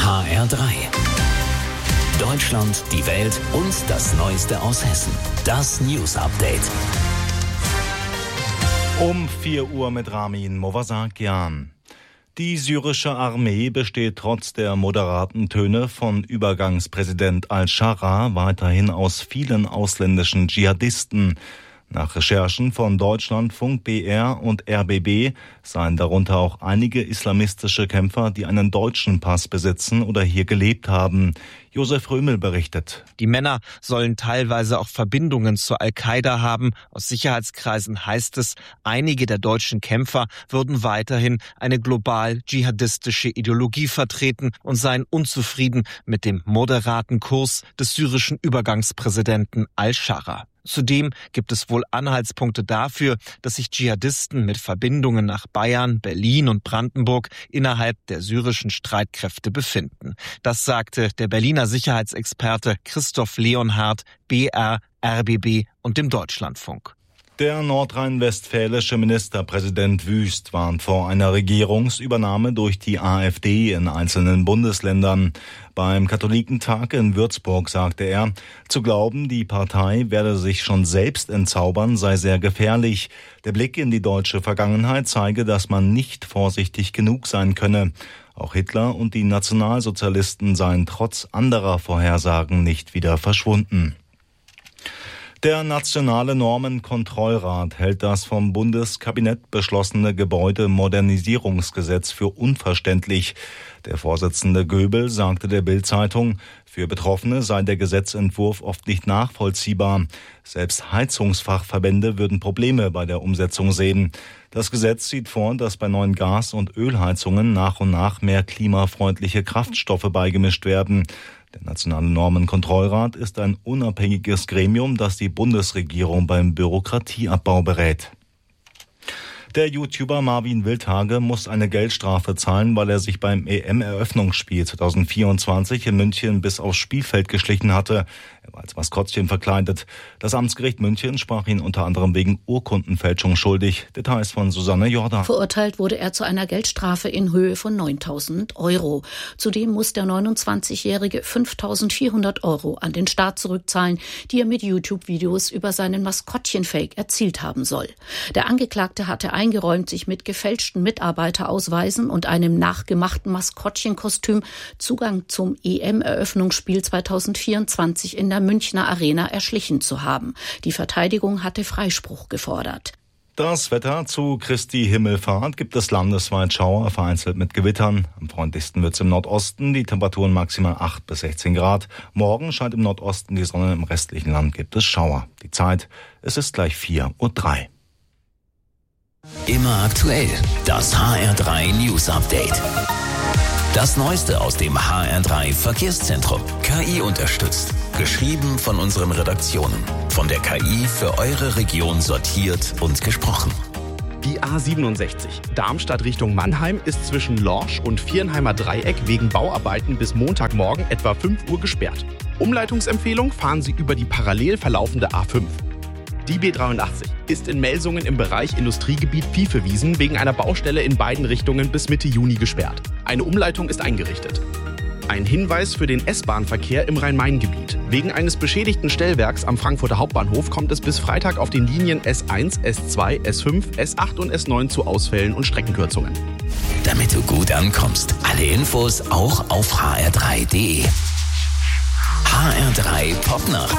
HR3. Deutschland, die Welt und das Neueste aus Hessen. Das News Update. Um 4 Uhr mit Ramin Movasakian. Die syrische Armee besteht trotz der moderaten Töne von Übergangspräsident al-Sharra weiterhin aus vielen ausländischen Dschihadisten. Nach Recherchen von Deutschlandfunk, BR und RBB seien darunter auch einige islamistische Kämpfer, die einen deutschen Pass besitzen oder hier gelebt haben. Josef Römel berichtet. Die Männer sollen teilweise auch Verbindungen zur Al-Qaida haben. Aus Sicherheitskreisen heißt es, einige der deutschen Kämpfer würden weiterhin eine global dschihadistische Ideologie vertreten und seien unzufrieden mit dem moderaten Kurs des syrischen Übergangspräsidenten al-Sharra. Zudem gibt es wohl Anhaltspunkte dafür, dass sich Dschihadisten mit Verbindungen nach Bayern, Berlin und Brandenburg innerhalb der syrischen Streitkräfte befinden. Das sagte der Berliner Sicherheitsexperte Christoph Leonhardt, BR, RBB und dem Deutschlandfunk. Der nordrhein-westfälische Ministerpräsident Wüst warnt vor einer Regierungsübernahme durch die AfD in einzelnen Bundesländern. Beim Katholikentag in Würzburg sagte er, zu glauben, die Partei werde sich schon selbst entzaubern, sei sehr gefährlich. Der Blick in die deutsche Vergangenheit zeige, dass man nicht vorsichtig genug sein könne. Auch Hitler und die Nationalsozialisten seien trotz anderer Vorhersagen nicht wieder verschwunden. Der Nationale Normenkontrollrat hält das vom Bundeskabinett beschlossene Gebäudemodernisierungsgesetz für unverständlich. Der Vorsitzende Göbel sagte der Bild-Zeitung, für Betroffene sei der Gesetzentwurf oft nicht nachvollziehbar. Selbst Heizungsfachverbände würden Probleme bei der Umsetzung sehen. Das Gesetz sieht vor, dass bei neuen Gas- und Ölheizungen nach und nach mehr klimafreundliche Kraftstoffe beigemischt werden. Der Nationale Normenkontrollrat ist ein unabhängiges Gremium, das die Bundesregierung beim Bürokratieabbau berät. Der YouTuber Marvin Wildhage muss eine Geldstrafe zahlen, weil er sich beim EM-Eröffnungsspiel 2024 in München bis aufs Spielfeld geschlichen hatte. Er war als Maskottchen verkleidet. Das Amtsgericht München sprach ihn unter anderem wegen Urkundenfälschung schuldig. Details von Susanne Jordan. Verurteilt wurde er zu einer Geldstrafe in Höhe von 9.000 €. Zudem muss der 29-Jährige 5.400 € an den Staat zurückzahlen, die er mit YouTube-Videos über seinen Maskottchen-Fake erzielt haben soll. Der Angeklagte hatte eingeräumt, sich mit gefälschten Mitarbeiterausweisen und einem nachgemachten Maskottchenkostüm Zugang zum EM-Eröffnungsspiel 2024 in der Münchner Arena erschlichen zu haben. Die Verteidigung hatte Freispruch gefordert. Das Wetter: zu Christi Himmelfahrt gibt es landesweit Schauer, vereinzelt mit Gewittern. Am freundlichsten wird es im Nordosten, die Temperaturen maximal 8 bis 16 Grad. Morgen scheint im Nordosten die Sonne, im restlichen Land gibt es Schauer. Die Zeit: es ist gleich 4:03 Uhr. Immer aktuell, das HR3 News Update. Das Neueste aus dem HR3 Verkehrszentrum. KI unterstützt. Geschrieben von unseren Redaktionen. Von der KI für eure Region sortiert und gesprochen. Die A67 Darmstadt Richtung Mannheim ist zwischen Lorsch und Viernheimer Dreieck wegen Bauarbeiten bis Montagmorgen etwa 5 Uhr gesperrt. Umleitungsempfehlung: fahren Sie über die parallel verlaufende A5. Die B83 ist in Melsungen im Bereich Industriegebiet Viehvewiesen wegen einer Baustelle in beiden Richtungen bis Mitte Juni gesperrt. Eine Umleitung ist eingerichtet. Ein Hinweis für den S-Bahn-Verkehr im Rhein-Main-Gebiet. Wegen eines beschädigten Stellwerks am Frankfurter Hauptbahnhof kommt es bis Freitag auf den Linien S1, S2, S5, S8 und S9 zu Ausfällen und Streckenkürzungen. Damit du gut ankommst, alle Infos auch auf hr3.de. HR3 Popnacht.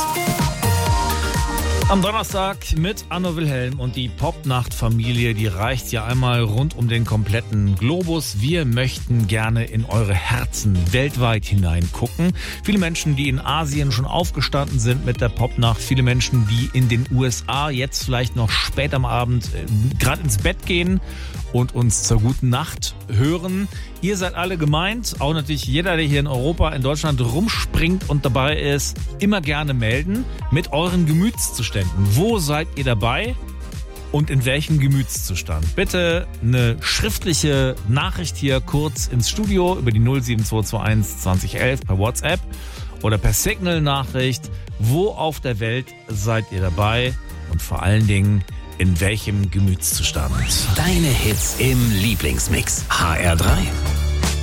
Am Donnerstag mit Anno Wilhelm und die Popnacht-Familie, die reicht ja einmal rund um den kompletten Globus. Wir möchten gerne in eure Herzen weltweit hineingucken. Viele Menschen, die in Asien schon aufgestanden sind mit der Popnacht, viele Menschen, die in den USA jetzt vielleicht noch spät am Abend gerade ins Bett gehen und uns zur guten Nacht hören. Ihr seid alle gemeint, auch natürlich jeder, der hier in Europa, in Deutschland rumspringt und dabei ist, immer gerne melden mit euren Gemütszuständen. Wo seid ihr dabei und in welchem Gemütszustand? Bitte eine schriftliche Nachricht hier kurz ins Studio über die 07221 2011 per WhatsApp oder per Signal-Nachricht. Wo auf der Welt seid ihr dabei und vor allen Dingen in welchem Gemütszustand? Deine Hits im Lieblingsmix. HR3.